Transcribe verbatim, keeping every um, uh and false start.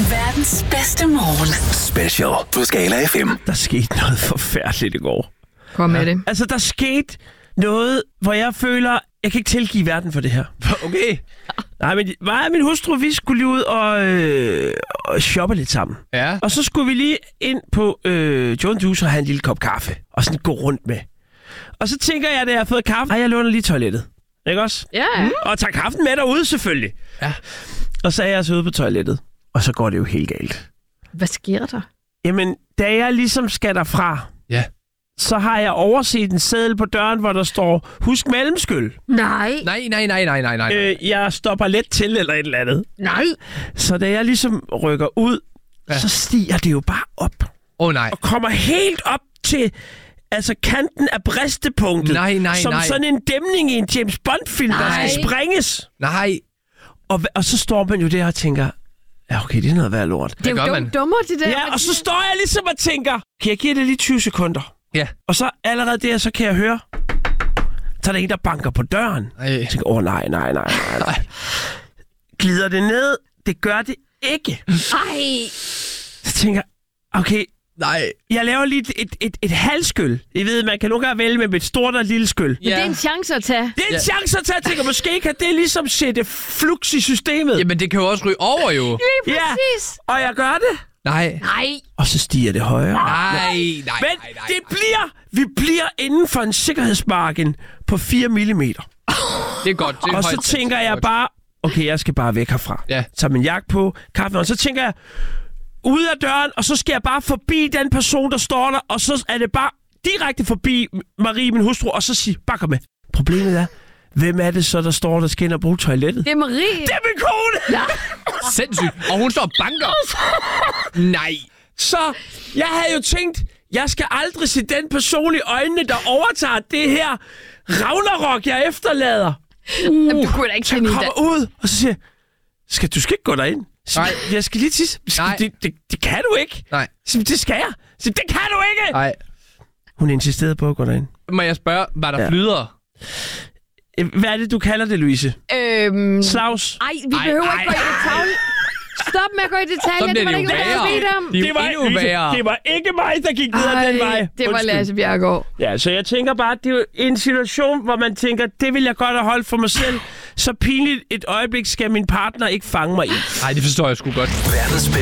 Verdens bedste morgen. Special på Skala F M. Der skete noget forfærdeligt i går. Kom med det. Altså, der skete noget, hvor jeg føler, jeg kan ikke tilgive verden for det her. Okay. Nej, men mig og min hustru, vi skulle lige ud og, øh, og shoppe lidt sammen. Ja. Og så skulle vi lige ind på øh, John Juice og have en lille kop kaffe. Og sådan gå rundt med. Og så tænker jeg, da jeg har fået kaffe, at jeg låner lige toilettet. Ikke også? Ja, ja. Mm. Og tager kaffen med derude, selvfølgelig. Ja. Og så er jeg så ude på toilettet. Og så går det jo helt galt. Hvad sker der? Jamen, da jeg ligesom skal derfra, Ja. så har jeg overset en seddel på døren, hvor der står, husk mellemskyld. Nej. Nej, nej, nej, nej, nej, nej. Øh, jeg stopper let til, eller et eller andet. Nej. Så da jeg ligesom rykker ud, Ja. ja. så stiger det jo bare op. Åh, oh, nej. Og kommer helt op til altså kanten af bristepunktet. Nej, nej, som nej. sådan en dæmning i en James Bond-film, der Nej. skal sprænges. Nej. Og, og så står man jo der og tænker, ja okay, det er noget værd lort. Det er gør jo man? dum, dummer, det der. Ja, og så står jeg ligesom og tænker, kan jeg give det lige tyve sekunder? Ja. Og så allerede der, så kan jeg høre, så er der en, der banker på døren. Ej. Jeg tænker, åh oh, nej, nej, nej, nej, nej. Glider det ned? Det gør det ikke. Ej. Så tænker jeg, okay, Nej. jeg laver lige et, et, et, et halvskyld. I ved, man kan nogle gange vælge med et stort og et lille skyld. Men det er en chance at tage. Det er en Ja. chance at tage, jeg tænker, måske kan det ligesom sætte flux i systemet. Jamen, det kan jo også ryge over, jo. Lige Ja, præcis. og jeg gør det. Nej. Nej. Og så stiger det højere. Nej, nej, Men nej, nej. det bliver, vi bliver inden for en sikkerhedsmargin på fire millimeter. Det er godt. Det er Og så højt. tænker Det er jeg godt. bare, okay, jeg skal bare væk herfra. Ja. Tager min jakke på, kaffen, og så tænker jeg, ud af døren, og så skal jeg bare forbi den person, der står der, og så er det bare direkte forbi Marie, min hustru, og så sige, bare kom med. Problemet er, hvem er det så, der står, der skal ind og bruge toilettet? Det er Marie. Det er min kone! Ja. Sindssygt. Og hun står og banker. Nej. Så jeg havde jo tænkt, jeg skal aldrig se den person i øjnene, der overtager det her Ragnarok, jeg efterlader. Uh, Jamen, du kunne da ikke så jeg finde i kommer ud, og så siger jeg, skal, du skal ikke gå derind. Så, Nej. Jeg skal lige tisse. Skal, Nej. det, det, det kan du ikke. Nej. Så, det skal jeg. Så, det kan du ikke. Nej. Hun insisterede på at gå derind. Må jeg spørge, var der Ja. flyder? Hvad er det, du kalder det, Louise? Øhm. Slags? Ej, vi Ej, behøver ej, ikke gå i detaljer. Stop med at gå i detaljer. Sådan Det var bliver da det ikke, jo hvad jeg værre. spidte om. Det er jo endnu værre. det var ikke mig, der gik ned ad den vej. Ej, det var Undskyld. Lasse Bjerregaard. Ja, så jeg tænker bare, det er jo en situation, hvor man tænker, det vil jeg godt have holdt for mig selv. Så pinligt et øjeblik skal min partner ikke fange mig i. Nej, det forstår jeg sgu godt. Verdens